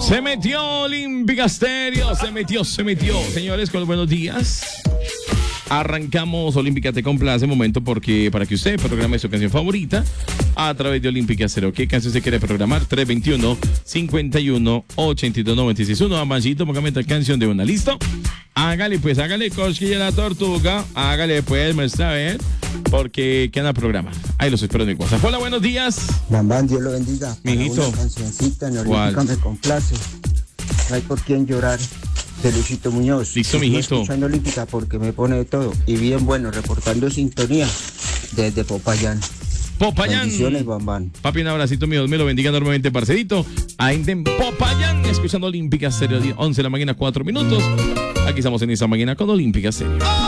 Se metió Olímpica Stereo, se metió. Señores, con los buenos días. Arrancamos Olímpica Te Complace momento porque para que usted programe su canción favorita a través de Olímpica Stereo. ¿Qué canción se quiere programar? 321-51-82-96. Uno, Amachito, póngame esta canción de una. ¿Listo? Hágale cosquilla la tortuga. Hágale pues, muestra a ver. Porque ¿qué van a programar? Ahí los espero en mi WhatsApp. Hola, buenos días. Bambán, Dios lo bendiga. Mijito. Una cancioncita en Olímpica me complace. No hay por quién llorar. De Luisito Muñoz. Listo, mijito. Estoy escuchando Olímpica porque me pone de todo. Y bien bueno, reportando sintonía desde Popayán. Bendiciones, Bambán. Papi, un abracito mío. Dios me lo bendiga enormemente, parcerito. Ahí en Popayán, escuchando Olímpica Stereo. 11 de la mañana, 4 minutos. Aquí estamos en esa mañana con Olímpica Stereo.